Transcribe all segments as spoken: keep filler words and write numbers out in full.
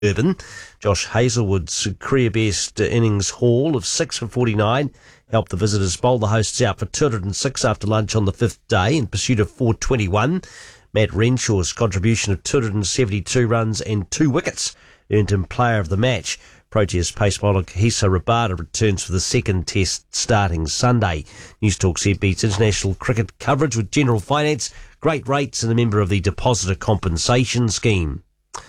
Urban. Josh Hazelwood's career-best innings haul of six for forty-nine helped the visitors bowl the hosts out for two hundred six after lunch on the fifth day in pursuit of four twenty-one. Matt Renshaw's contribution of two hundred seventy-two runs and two wickets earned him player of the match. Proteas pace bowler Kahisa Rabada returns for the second test starting Sunday. Newstalk Z B's international cricket coverage with general finance, great rates and a member of the Depositor Compensation Scheme.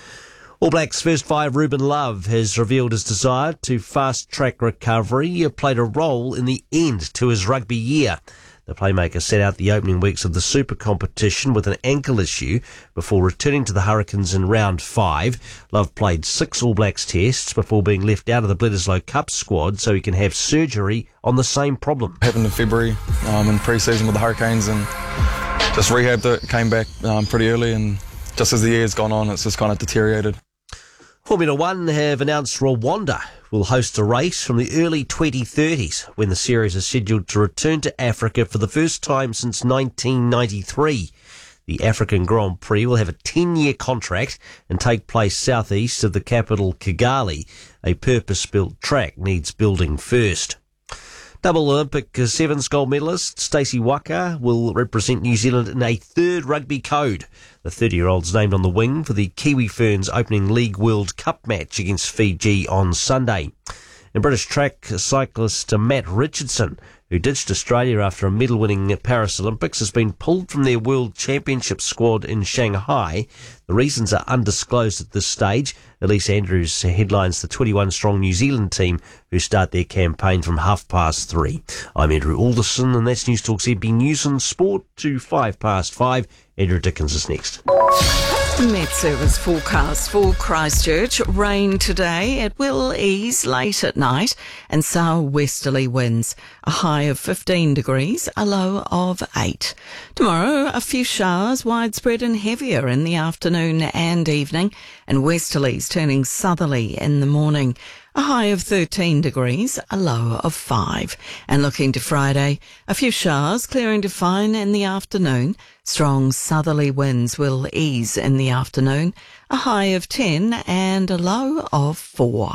All Blacks first five Ruben Love has revealed his desire to fast-track recovery. He played a role in the end to his rugby year. The playmaker set out the opening weeks of the Super competition with an ankle issue before returning to the Hurricanes in round five. Love played six All Blacks tests before being left out of the Bledisloe Cup squad so he can have surgery on the same problem. Happened in February um, in pre-season with the Hurricanes and just rehabbed it, came back um, pretty early, and just as the year's gone on, it's just kind of deteriorated. Formula One have announced Rwanda will host a race from the early twenty thirties when the series is scheduled to return to Africa for the first time since nineteen ninety-three. The African Grand Prix will have a ten-year contract and take place southeast of the capital Kigali. A purpose-built track needs building first. Double Olympic sevens gold medalist Stacey Waka will represent New Zealand in a third rugby code. The thirty-year-old's named on the wing for the Kiwi Ferns opening League World Cup match against Fiji on Sunday. And British track cyclist Matt Richardson, who ditched Australia after a medal-winning Paris Olympics, has been pulled from their World Championship squad in Shanghai. The reasons are undisclosed at this stage. Elise Andrews headlines the twenty-one-strong New Zealand team who start their campaign from half past three. I'm Andrew Alderson, and that's Newstalk Z B News and Sport to five past five. Andrew Dickens is next. Met Service forecast for Christchurch. Rain today. It will ease late at night and sour westerly winds. A high of fifteen degrees, a low of eight. Tomorrow, a few showers, widespread and heavier in the afternoon and evening, and westerlies turning southerly in the morning. A high of thirteen degrees, a low of five. And looking to Friday, a few showers clearing to fine in the afternoon. Strong southerly winds will ease in the afternoon. A high of ten and a low of four.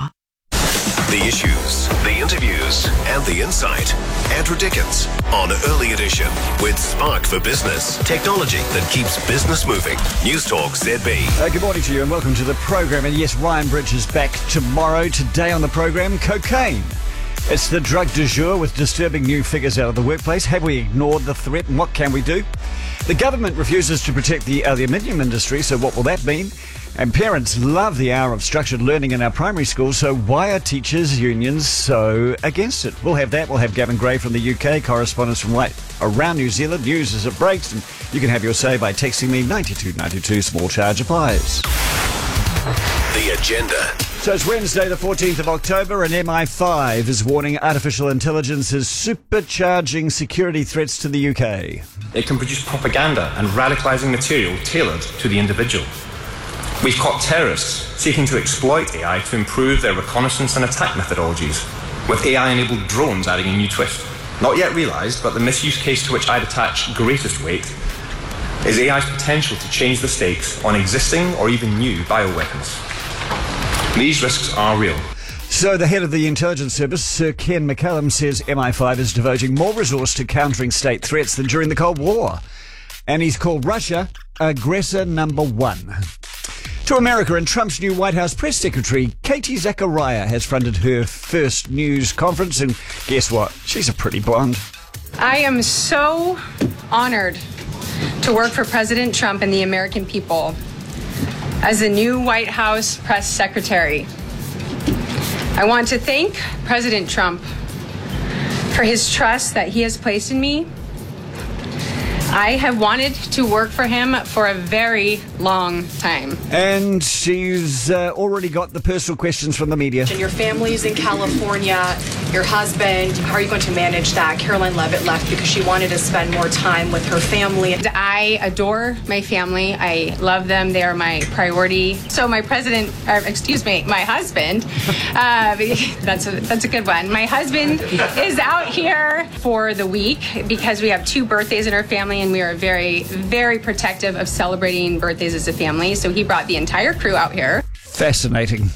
The issues, the interviews and the insight. Andrew Dickens on Early Edition with Spark for Business. Technology that keeps business moving. Newstalk Z B. Uh, good morning to you and welcome to the programme. And yes, Ryan Bridge is back tomorrow. Today on the programme, cocaine. It's the drug du jour with disturbing new figures out of the workplace. Have we ignored the threat and what can we do? The government refuses to protect the aluminium industry, so what will that mean? And parents love the hour of structured learning in our primary schools, so why are teachers' unions so against it? We'll have that. We'll have Gavin Gray from the U K, correspondents from right around New Zealand, news as it breaks, and you can have your say by texting me ninety-two ninety-two, small charge applies. The agenda. So it's Wednesday the fourteenth of October, and M I five is warning artificial intelligence is supercharging security threats to the U K. It can produce propaganda and radicalising material tailored to the individual. We've caught terrorists seeking to exploit A I to improve their reconnaissance and attack methodologies, with A I-enabled drones adding a new twist. Not yet realised, but the misuse case to which I'd attach greatest weight is A I's potential to change the stakes on existing or even new bioweapons. These risks are real. So the head of the intelligence service, Sir Ken McCallum, says M I five is devoting more resource to countering state threats than during the Cold War. And he's called Russia aggressor number one. To America, and Trump's new White House press secretary, Katie Zachariah, has fronted her first news conference, and guess what? She's a pretty blonde. I am so honored to work for President Trump and the American people as the new White House press secretary. I want to thank President Trump for his trust that he has placed in me. I have wanted to work for him for a very long time. And she's uh, already got the personal questions from the media. And your family's in California, your husband, how are you going to manage that? Caroline Levitt left because she wanted to spend more time with her family. I adore my family. I love them. They are my priority. So my president, or excuse me, my husband, uh, that's, a, that's a good one. My husband is out here for the week because we have two birthdays in our family, and we are very, very protective of celebrating birthdays as a family. So he brought the entire crew out here. Fascinating.